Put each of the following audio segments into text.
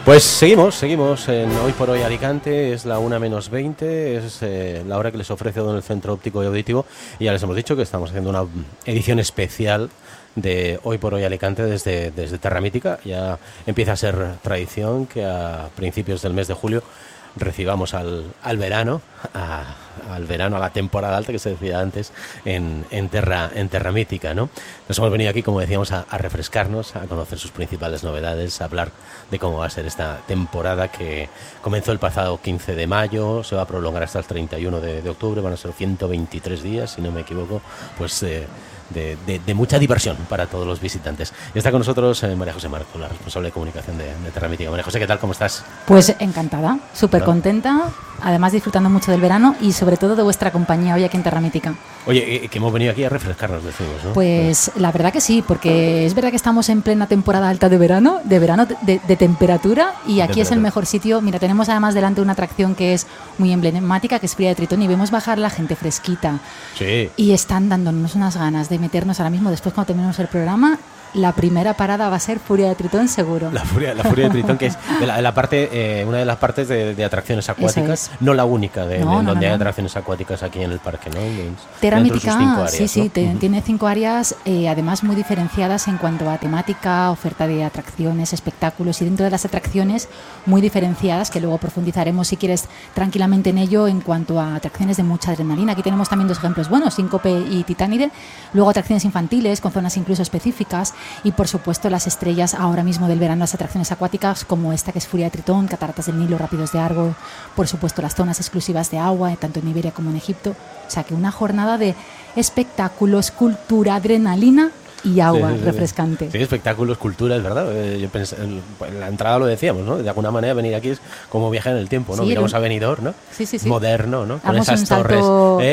Pues seguimos en Hoy por Hoy Alicante, es la 1:20, es la hora que les ofrece Don el Centro Óptico y Auditivo, y ya les hemos dicho que estamos haciendo una edición especial de Hoy por Hoy Alicante desde Terra Mítica. Ya empieza a ser tradición que a principios del mes de julio recibamos al verano, a la temporada alta que se decía antes en Terra Mítica, ¿no? Nos hemos venido aquí, como decíamos, a refrescarnos, a conocer sus principales novedades, a hablar de cómo va a ser esta temporada que comenzó el pasado 15 de mayo, se va a prolongar hasta el 31 de octubre, van a ser 123 días, si no me equivoco, pues de mucha diversión para todos los visitantes. Y está con nosotros María José Marco, la responsable de comunicación de Terra Mítica. María José, ¿qué tal? ¿Cómo estás? Pues encantada, súper contenta, además disfrutando mucho del verano y sobre todo de vuestra compañía hoy aquí en Terra Mítica. Oye, que hemos venido aquí a refrescarnos, decimos, ¿no? Pues la verdad que sí, porque es verdad que estamos en plena temporada alta de verano de temperatura, y aquí es el mejor sitio. Mira, tenemos además delante una atracción que es muy emblemática, que es Furia de Tritón, y vemos bajar la gente fresquita. Sí. Y están dándonos unas ganas de meternos ahora mismo, después cuando terminemos el programa. La primera parada va a ser Furia de Tritón, seguro. La Furia de Tritón, que es la parte, una de las partes de atracciones acuáticas, no la única, donde hay atracciones acuáticas aquí en el parque, ¿no? Terra Mítica, sí, ¿no? tiene 5 áreas, además muy diferenciadas en cuanto a temática, oferta de atracciones, espectáculos, y dentro de las atracciones muy diferenciadas, que luego profundizaremos, si quieres, tranquilamente en ello, en cuanto a atracciones de mucha adrenalina. Aquí tenemos también 2 ejemplos buenos, Síncope y Titánide, luego atracciones infantiles con zonas incluso específicas. Y por supuesto las estrellas ahora mismo del verano, las atracciones acuáticas como esta que es Furia de Tritón, Cataratas del Nilo, Rápidos de Argo, por supuesto las zonas exclusivas de agua, tanto en Iberia como en Egipto. O sea que una jornada de espectáculos, cultura, adrenalina y agua refrescante. Sí, espectáculos, cultura, es verdad. Yo pensé, en la entrada lo decíamos, ¿no? De alguna manera venir aquí es como viajar en el tiempo, ¿no? Miramos a Benidorm, ¿no? Sí. Moderno, ¿no? Con esas torres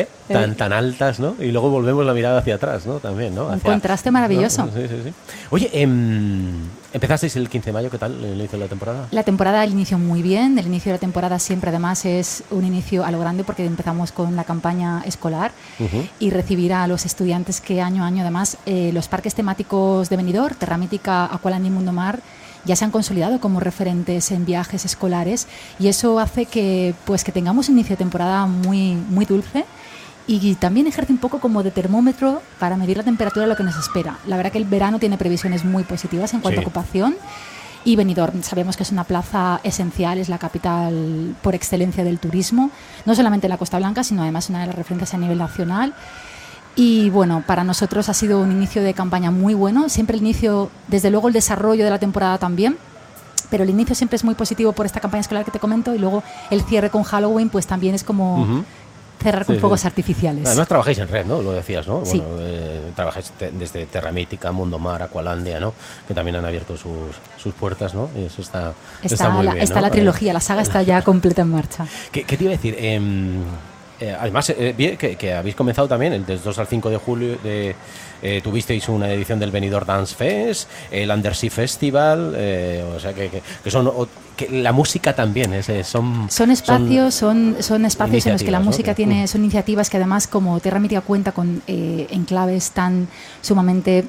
tan altas, ¿no? Y luego volvemos la mirada hacia atrás, ¿no? También, ¿no? Un contraste maravilloso. ¿No? Sí. Oye, empezasteis el 15 de mayo, ¿qué tal el inicio de la temporada? La temporada al inicio muy bien. El inicio de la temporada siempre además es un inicio a lo grande, porque empezamos con la campaña escolar y recibir a los estudiantes que año a año además los parques temáticos de Benidorm, Terra Mítica, Aqualand y Mundo Mar, ya se han consolidado como referentes en viajes escolares, y eso hace que tengamos un inicio de temporada muy, muy dulce, y también ejerce un poco como de termómetro para medir la temperatura de lo que nos espera. La verdad que el verano tiene previsiones muy positivas en cuanto a ocupación, y Benidorm sabemos que es una plaza esencial, es la capital por excelencia del turismo, no solamente en la Costa Blanca, sino además una de las referencias a nivel nacional. Y bueno, para nosotros ha sido un inicio de campaña muy bueno, siempre el inicio, desde luego el desarrollo de la temporada también, pero el inicio siempre es muy positivo por esta campaña escolar que te comento, y luego el cierre con Halloween pues también es como cerrar con fuegos artificiales. Además trabajáis en red, ¿no? Lo decías, ¿no? Sí. Bueno, trabajáis desde Terra Mítica, Mundo Mar, Aqualandia, ¿no? Que también han abierto sus puertas, ¿no? Y eso está muy bien, ¿no? Está la trilogía, la saga está ya completa en marcha. ¿Qué te iba a decir? Además, vi que habéis comenzado también, del 2 al 5 de julio, tuvisteis una edición del Benidorm Dance Fest, el Undersea Festival, o sea que son... Que la música también son espacios en los que la música tiene, son iniciativas que además, como Terra Mítica cuenta con enclaves tan sumamente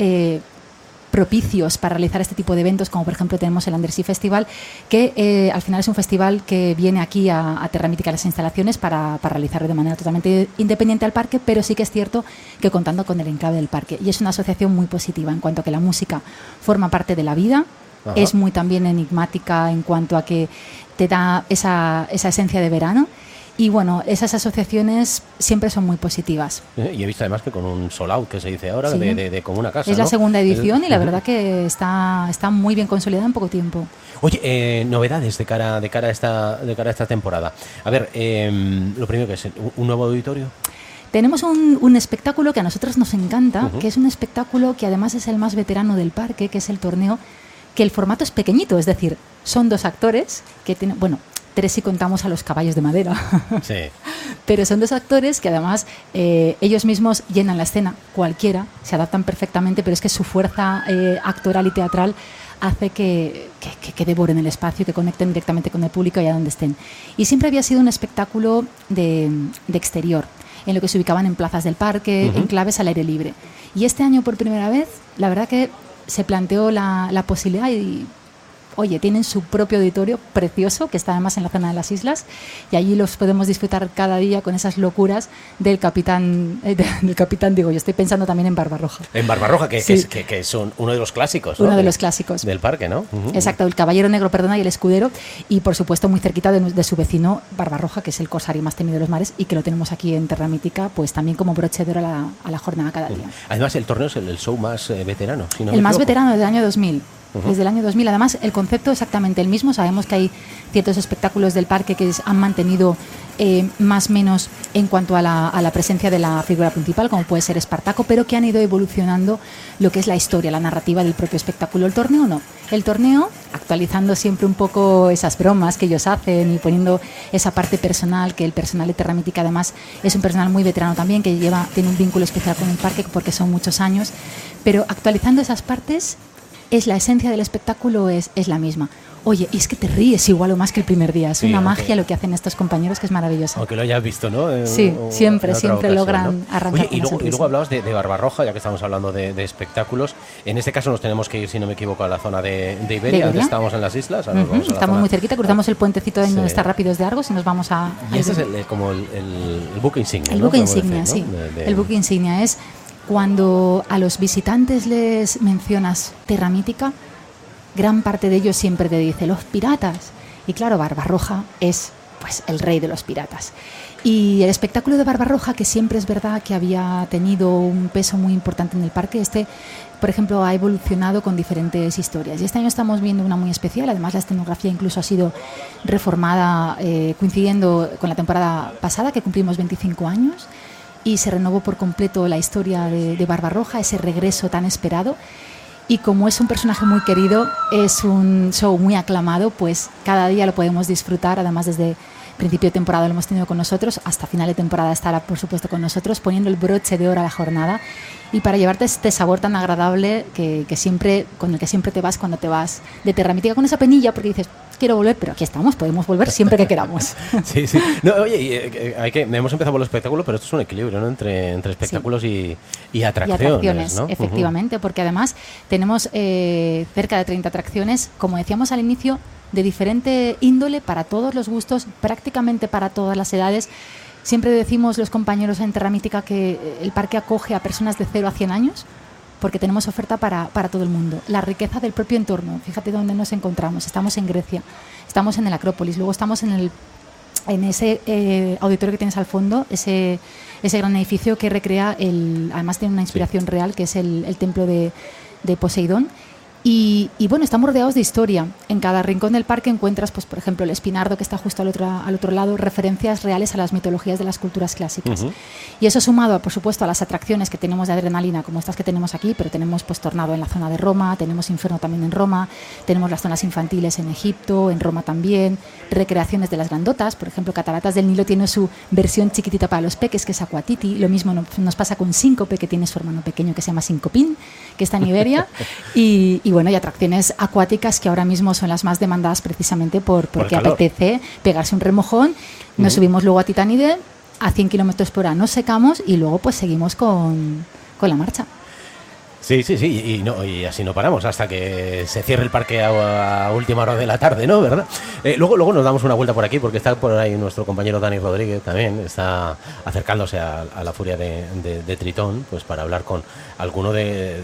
propicios para realizar este tipo de eventos, como por ejemplo tenemos el Undersea Festival, que al final es un festival que viene aquí a Terra Mítica, las instalaciones, para realizarlo de manera totalmente independiente al parque, pero sí que es cierto que contando con el enclave del parque, y es una asociación muy positiva en cuanto a que la música forma parte de la vida. Ajá. Es muy también enigmática en cuanto a que te da esa esencia de verano. Y bueno, esas asociaciones siempre son muy positivas. Y he visto además que con un sold out, que se dice ahora, sí, de como una casa, es, ¿no?, la segunda edición, y la verdad que está muy bien consolidada en poco tiempo. Oye, novedades de cara a esta temporada. A ver, lo primero que es un nuevo auditorio. Tenemos un espectáculo que a nosotros nos encanta, que es un espectáculo que además es el más veterano del parque, que es el torneo, que el formato es pequeñito, es decir, son 2 actores que tienen, 3 si contamos a los caballos de madera. Sí. Pero son 2 actores que además ellos mismos llenan la escena, cualquiera, se adaptan perfectamente, pero es que su fuerza actoral y teatral hace que devoren el espacio, que conecten directamente con el público allá donde estén. Y siempre había sido un espectáculo de exterior, en lo que se ubicaban en plazas del parque, enclaves al aire libre. Y este año, por primera vez, la verdad que se planteó la posibilidad, y oye, tienen su propio auditorio precioso, que está además en la zona de las islas, y allí los podemos disfrutar cada día con esas locuras del capitán, digo, yo estoy pensando también en Barbarroja. En Barbarroja, que Sí. es uno de los clásicos, ¿no? Uno de los clásicos. Del parque, ¿no? Exacto, el Caballero Negro, perdona, y el Escudero, y por supuesto muy cerquita de su vecino Barbarroja, que es el corsario más temido de los mares, y que lo tenemos aquí en Terra Mítica, pues también como broche de oro a la jornada cada día. Además, el torneo es el show más veterano, si no El me más equivoco. veterano desde el año 2000. Desde el año 2000, además, el concepto es exactamente el mismo. Sabemos que hay ciertos espectáculos del parque que han mantenido más o menos en cuanto a la presencia de la figura principal, como puede ser Espartaco, pero que han ido evolucionando lo que es la historia, la narrativa del propio espectáculo. El torneo no. El torneo, actualizando siempre un poco esas bromas que ellos hacen y poniendo esa parte personal, que el personal de Terra Mítica además es un personal muy veterano también, que tiene un vínculo especial con el parque porque son muchos años, pero actualizando esas partes, es la esencia del espectáculo es la misma. Oye, y es que te ríes igual o más que el primer día. Es Sí, una aunque- magia lo que hacen estos compañeros, que es maravilloso. Aunque lo hayas visto, ¿no? Sí, siempre en otra ocasión, logran arrancar Oye, con y una luego sonrisa. hablabas de Barbarroja, ya que estamos hablando de espectáculos. En este caso nos tenemos que ir, si no me equivoco, a la zona de Iberia. Antes estábamos en las islas, ahora nos vamos a la Estamos zona- muy cerquita, cruzamos el puentecito Sí. donde está Rápidos de Argos y nos vamos a... Y ese es como el buque insignia, El ¿no? buque Podemos insignia, decir, sí. ¿no? El buque insignia es cuando a los visitantes les mencionas Terra Mítica, gran parte de ellos siempre te dice los piratas. Y claro, Barbarroja es pues el rey de los piratas. Y el espectáculo de Barbarroja, que siempre es verdad que había tenido un peso muy importante en el parque, por ejemplo, ha evolucionado con diferentes historias. Y este año estamos viendo una muy especial. Además, la escenografía incluso ha sido reformada coincidiendo con la temporada pasada, que cumplimos 25 años. Y se renovó por completo la historia de Barbarroja, ese regreso tan esperado. Y como es un personaje muy querido, es un show muy aclamado, pues cada día lo podemos disfrutar. Además, desde principio de temporada lo hemos tenido con nosotros, hasta final de temporada estará, por supuesto, con nosotros, poniendo el broche de oro a la jornada y para llevarte este sabor tan agradable con el que siempre te vas cuando te vas de Terra Mítica, con esa penilla, porque dices, quiero volver, pero aquí estamos, podemos volver siempre que queramos. Sí, sí. No, oye, hemos empezado por los espectáculos, pero esto es un equilibrio, ¿no? Entre espectáculos y atracciones, ¿no? Efectivamente, porque además tenemos cerca de 30 atracciones, como decíamos al inicio, de diferente índole, para todos los gustos, prácticamente para todas las edades. Siempre decimos los compañeros en Terra Mítica que el parque acoge a personas de 0 a 100 años, porque tenemos oferta para todo el mundo. La riqueza del propio entorno, fíjate dónde nos encontramos. Estamos en Grecia, estamos en el Acrópolis, luego estamos en ese auditorio que tienes al fondo, ese gran edificio que recrea, además tiene una inspiración real, que es el templo de Poseidón. Y bueno, estamos rodeados de historia. En cada rincón del parque encuentras, pues, por ejemplo, el Espinardo, que está justo al otro lado, referencias reales a las mitologías de las culturas clásicas. Y eso sumado, por supuesto, a las atracciones que tenemos de adrenalina, como estas que tenemos aquí, pero tenemos pues Tornado en la zona de Roma, tenemos Inferno también en Roma, tenemos las zonas infantiles en Egipto, en Roma también, recreaciones de las grandotas, por ejemplo, Cataratas del Nilo tiene su versión chiquitita para los peques, que es Aquatiti. Lo mismo nos pasa con Síncope, que tiene su hermano pequeño que se llama Sincopín, que está en Iberia. Y bueno, hay atracciones acuáticas que ahora mismo son las más demandadas precisamente porque apetece pegarse un remojón. Nos subimos luego a Titanide a 100 kilómetros por hora, nos secamos y luego pues seguimos con la marcha. Sí, y así no paramos hasta que se cierre el parque a última hora de la tarde, ¿no? ¿Verdad? Luego nos damos una vuelta por aquí, porque está por ahí nuestro compañero Dani Rodríguez también, está acercándose a la furia de Tritón, pues para hablar con alguno de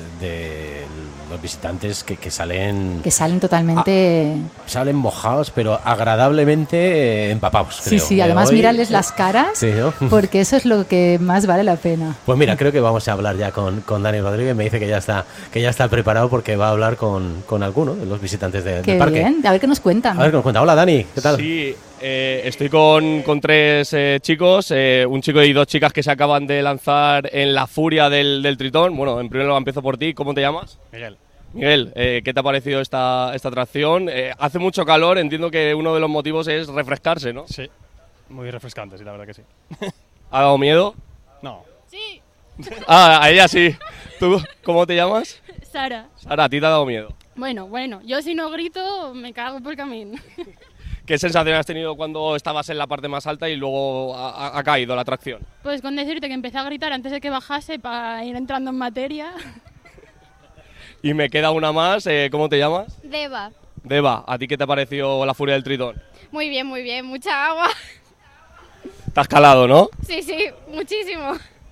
los visitantes que salen... Que salen totalmente... Salen mojados, pero agradablemente empapados, creo. Sí, además mírales las caras, sí, ¿no? Porque eso es lo que más vale la pena. Pues mira, creo que vamos a hablar ya con Dani Rodríguez. Me dice que ya está preparado porque va a hablar con alguno de los visitantes del parque. Qué bien, a ver qué nos cuentan. A ver qué nos cuenta. Hola, Dani, ¿qué tal? Sí, estoy con tres chicos, un chico y dos chicas que se acaban de lanzar en la furia del Tritón. Bueno, en primer lugar empiezo por ti. ¿Cómo te llamas? Miguel, ¿qué te ha parecido esta atracción? Hace mucho calor, entiendo que uno de los motivos es refrescarse, ¿no? Sí, muy refrescante, sí, la verdad que sí. ¿Ha dado miedo? No. Sí, A ella sí. ¿Tú cómo te llamas? Sara. Sara, ¿a ti te ha dado miedo? Bueno, yo si no grito me cago por el camino. ¿Qué sensación has tenido cuando estabas en la parte más alta y luego ha caído la atracción? Pues con decirte que empecé a gritar antes de que bajase para ir entrando en materia. Y me queda una más, ¿cómo te llamas? Deva. Deva, ¿a ti qué te ha parecido la Furia del Tritón? Muy bien, mucha agua. Te has calado, ¿no? Sí, muchísimo.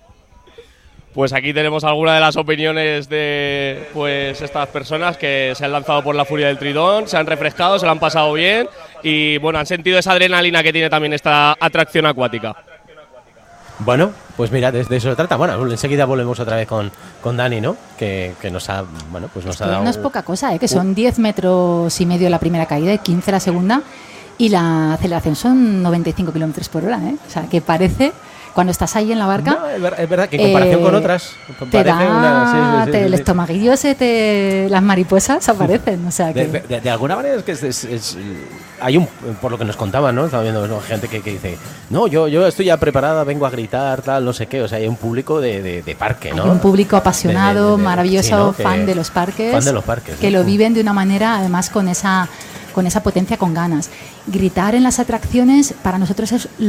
Pues aquí tenemos algunas de las opiniones de pues estas personas que se han lanzado por la Furia del Tritón, se han refrescado, se lo han pasado bien y bueno, han sentido esa adrenalina que tiene también esta atracción acuática. Bueno, pues mira, de eso se trata. Bueno, enseguida volvemos otra vez con Dani, ¿no? Que nos ha, bueno, pues nos ha dado... No es poca cosa, que son 10 metros y medio la primera caída y 15 la segunda, y la aceleración son 95 kilómetros por hora, O sea, que parece... Cuando estás ahí en la barca... No, es verdad que en comparación con otras... Te da... el estomaguillo las mariposas aparecen, o sea que... De alguna manera es que hay por lo que nos contaban, ¿no? Estaba viendo gente que dice, no, yo estoy ya preparada, vengo a gritar, tal, no sé qué, o sea, hay un público de parque, ¿no? Hay un público apasionado, maravilloso, sí, ¿no? fan de los parques. Fan de los parques. Que lo viven de una manera, además, con esa potencia, con ganas. Gritar en las atracciones para nosotros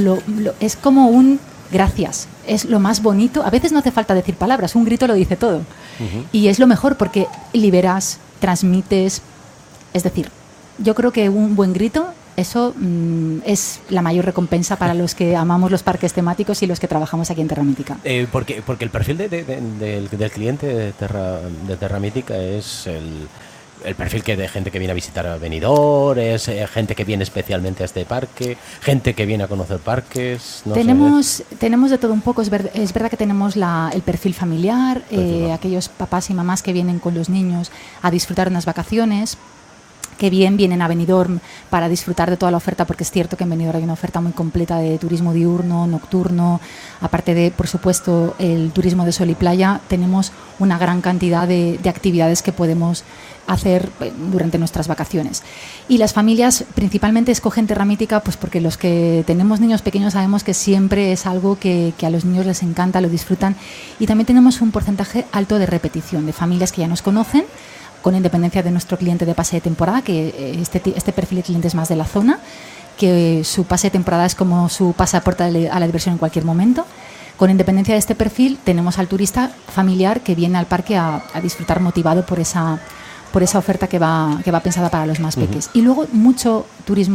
es como un... Gracias, es lo más bonito. A veces no hace falta decir palabras, un grito lo dice todo. Y es lo mejor porque liberas, transmites. Es decir, yo creo que un buen grito, eso es la mayor recompensa para los que amamos los parques temáticos y los que trabajamos aquí en Terra Mítica. Porque el perfil del cliente de Terra Mítica es el perfil de gente que viene a visitar a Benidorm, es gente que viene especialmente a este parque, gente que viene a conocer parques. Tenemos de todo un poco. Es verdad que tenemos el perfil familiar, aquellos papás y mamás que vienen con los niños a disfrutar unas vacaciones, que bien vienen a Benidorm para disfrutar de toda la oferta, porque es cierto que en Benidorm hay una oferta muy completa de turismo diurno, nocturno, aparte de, por supuesto, el turismo de sol y playa. Tenemos una gran cantidad de actividades que podemos hacer durante nuestras vacaciones. Y las familias principalmente escogen Terra Mítica pues porque los que tenemos niños pequeños sabemos que siempre es algo que a los niños les encanta, lo disfrutan, y también tenemos un porcentaje alto de repetición, de familias que ya nos conocen, con independencia de nuestro cliente de pase de temporada, que este perfil de cliente es más de la zona, que su pase de temporada es como su pasaporte a la diversión en cualquier momento. Con independencia de este perfil, tenemos al turista familiar que viene al parque a disfrutar motivado por esa oferta que va pensada para los más pequeños. Y luego mucho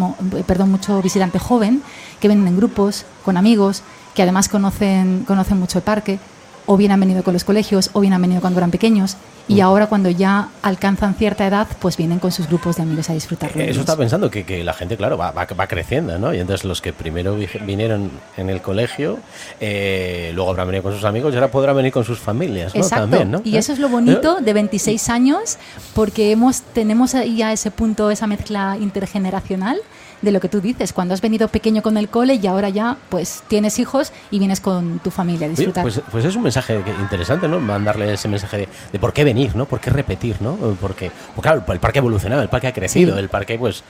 visitante joven que vienen en grupos, con amigos, que además conocen mucho el parque, o bien han venido con los colegios, o bien han venido cuando eran pequeños, y ahora cuando ya alcanzan cierta edad, pues vienen con sus grupos de amigos a disfrutar. Eso está pensando que la gente, claro, va creciendo, ¿no? Y entonces los que primero vinieron en el colegio, luego habrán venido con sus amigos y ahora podrán venir con sus familias, ¿no? Exacto. También, ¿no? Y eso es lo bonito de 26 años, porque tenemos ahí a ese punto, esa mezcla intergeneracional de lo que tú dices, cuando has venido pequeño con el cole y ahora ya pues tienes hijos y vienes con tu familia a disfrutar. Oye, pues es un mensaje interesante, ¿no? Mandarle ese mensaje de por qué venir, ¿no? Por qué repetir, ¿no? Porque claro, el parque ha evolucionado, el parque ha crecido, el parque pues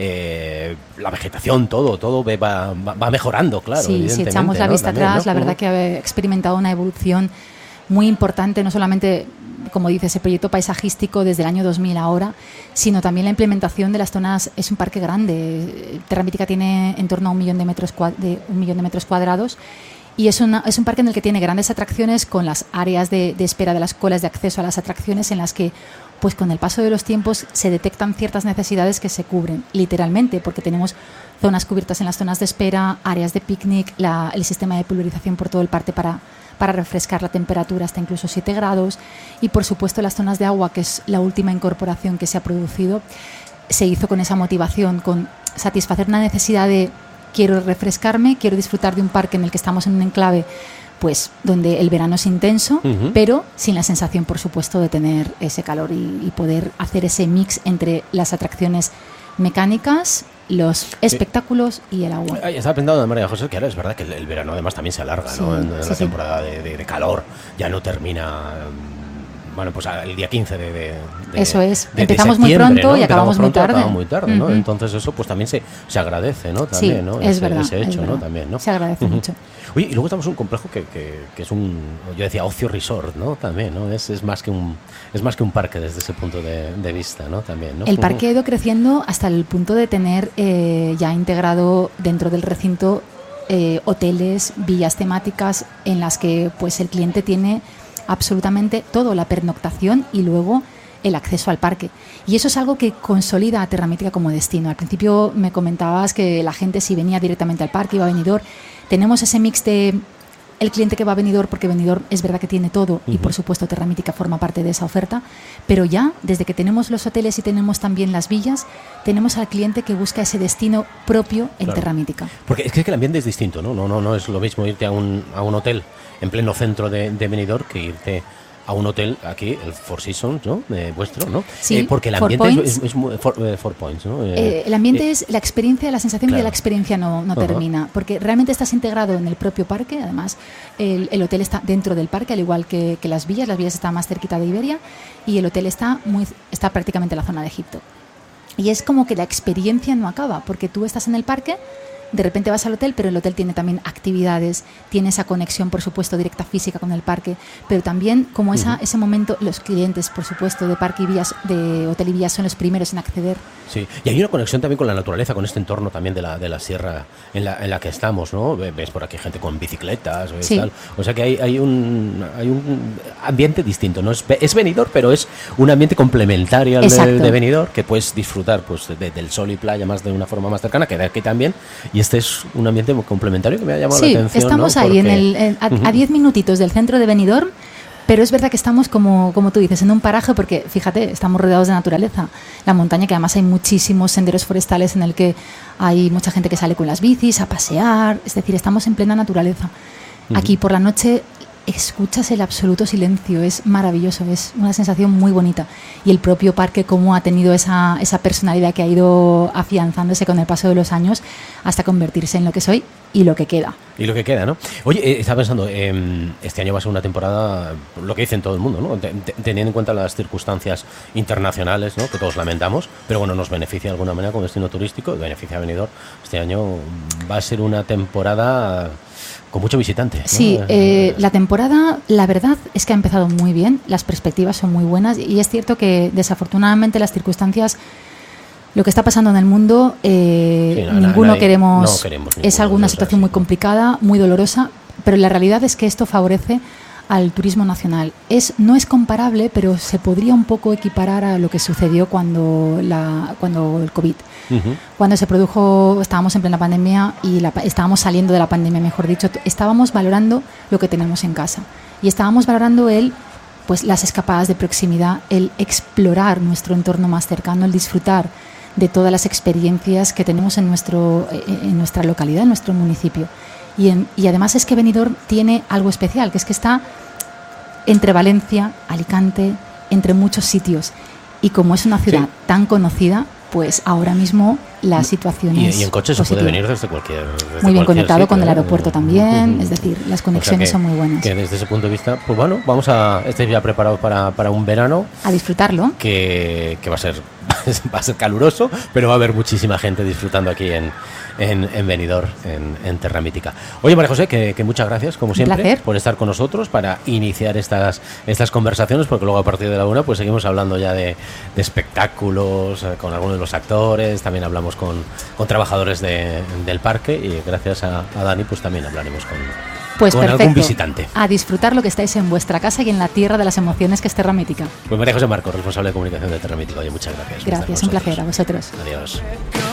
la vegetación, todo va mejorando, claro. Sí, si echamos la vista atrás, ¿no? La verdad que ha experimentado una evolución muy importante, no solamente, como dice, ese proyecto paisajístico desde el año 2000 ahora, sino también la implementación de las zonas. Es un parque grande. Terra Mítica tiene en torno a 1 millón de metros cuadrados y es un parque en el que tiene grandes atracciones, con las áreas de espera de las colas de acceso a las atracciones, en las que pues con el paso de los tiempos se detectan ciertas necesidades que se cubren, literalmente, porque tenemos zonas cubiertas en las zonas de espera, áreas de picnic, el sistema de pulverización por todo el parque para refrescar la temperatura hasta incluso 7 grados, y por supuesto las zonas de agua, que es la última incorporación que se ha producido, se hizo con esa motivación, con satisfacer una necesidad de quiero refrescarme, quiero disfrutar de un parque en el que estamos en un enclave pues donde el verano es intenso, pero sin la sensación, por supuesto, de tener ese calor y poder hacer ese mix entre las atracciones mecánicas, los espectáculos y el agua. Estaba pensando, María José, que ahora es verdad que el verano además también se alarga, ¿no? En la temporada de calor ya no termina. Bueno, pues el día 15 eso es. Empezamos muy pronto, ¿no? Y acabamos muy tarde. Acabamos muy tarde, ¿no? Entonces eso pues también se agradece, ¿no? También, sí, ¿no? Es verdad. Ese hecho, es verdad. ¿no? También, ¿no? Se agradece mucho. Oye, y luego estamos en un complejo que es yo decía, ocio resort, ¿no? También, ¿no? Es más que un parque desde ese punto de vista, ¿no? También, ¿no? El parque ha ido creciendo hasta el punto de tener ya integrado dentro del recinto hoteles, villas temáticas en las que pues el cliente tiene absolutamente todo, la pernoctación y luego el acceso al parque. Y eso es algo que consolida a Terra Mítica como destino. Al principio me comentabas que la gente, si venía directamente al parque, iba a Benidorm. Tenemos ese mix de el cliente que va a Benidorm, porque Benidorm es verdad que tiene todo y por supuesto Terra Mítica forma parte de esa oferta, pero ya desde que tenemos los hoteles y tenemos también las villas, tenemos al cliente que busca ese destino propio en Terra Mítica. Porque es que el ambiente es distinto, ¿no? No es lo mismo irte a un hotel en pleno centro de Benidorm que irte a un hotel aquí, el Four Seasons, ¿no? Vuestro, ¿no? Sí, porque el ambiente es muy, Four Points, ¿no? El ambiente es la experiencia, la sensación de que la experiencia no termina, porque realmente estás integrado en el propio parque. Además, el hotel está dentro del parque, al igual que las villas están más cerquita de Iberia, y el hotel está prácticamente en la zona de Egipto. Y es como que la experiencia no acaba, porque tú estás en el parque, de repente vas al hotel, pero el hotel tiene también actividades, tiene esa conexión, por supuesto, directa física con el parque, pero también como ese momento, los clientes, por supuesto, de parque y vías, de hotel y vías, son los primeros en acceder. Sí, y hay una conexión también con la naturaleza, con este entorno también de la sierra en la que estamos, ¿no? Ves por aquí gente con bicicletas, sí. Tal. O sea que hay un ambiente distinto, ¿no? Es Benidorm, pero es un ambiente complementario al de Benidorm, que puedes disfrutar pues del sol y playa más de una forma más cercana, que de aquí también. Y este es un ambiente complementario que me ha llamado la atención. Sí, estamos ahí a 10 minutitos del centro de Benidorm, pero es verdad que estamos, como tú dices, en un paraje, porque fíjate, estamos rodeados de naturaleza. La montaña, que además hay muchísimos senderos forestales en el que hay mucha gente que sale con las bicis a pasear, es decir, estamos en plena naturaleza. Aquí por la noche escuchas el absoluto silencio, es maravilloso, es una sensación muy bonita. Y el propio parque, cómo ha tenido esa personalidad que ha ido afianzándose con el paso de los años hasta convertirse en lo que soy y lo que queda. Y lo que queda, ¿no? Oye, estaba pensando, este año va a ser una temporada, lo que dicen todo el mundo, ¿no? Teniendo en cuenta las circunstancias internacionales, ¿no? Que todos lamentamos, pero bueno, nos beneficia de alguna manera como destino turístico, beneficia a Benidorm. Este año va a ser una temporada con mucho visitante, ¿no? Sí, la temporada, la verdad es que ha empezado muy bien, las perspectivas son muy buenas y es cierto que desafortunadamente las circunstancias, lo que está pasando en el mundo, ninguno queremos, es alguna situación muy complicada, muy dolorosa, pero la realidad es que esto favorece al turismo nacional. No es comparable, pero se podría un poco equiparar a lo que sucedió cuando el COVID. Cuando se produjo, estábamos en plena pandemia y estábamos saliendo de la pandemia, mejor dicho, estábamos valorando lo que tenemos en casa y estábamos valorando las escapadas de proximidad, el explorar nuestro entorno más cercano, el disfrutar de todas las experiencias que tenemos en nuestra localidad, en nuestro municipio. Y además es que Benidorm tiene algo especial, que es que está entre Valencia, Alicante, entre muchos sitios. Y como es una ciudad tan conocida, pues ahora mismo la situación es y en coche positiva. Se puede venir desde cualquier muy bien conectado sitio, con el aeropuerto también, es decir, las conexiones son muy buenas. Que desde ese punto de vista, pues bueno, estéis ya preparados para un verano. A disfrutarlo. Que va a ser caluroso, pero va a haber muchísima gente disfrutando aquí en Benidorm, en Terra Mítica. Oye, María José, que muchas gracias, como siempre, por estar con nosotros para iniciar estas conversaciones, porque luego a partir de la 1 pues seguimos hablando ya de espectáculos, con algunos de los actores, también hablamos con trabajadores del parque y gracias a Dani pues también hablaremos con algún visitante. A disfrutar lo que estáis en vuestra casa y en la tierra de las emociones que es Terra Mítica. Pues María José Marcos, responsable de comunicación de Terra Mítica. Oye, muchas gracias. Gracias, un placer a vosotros. Adiós.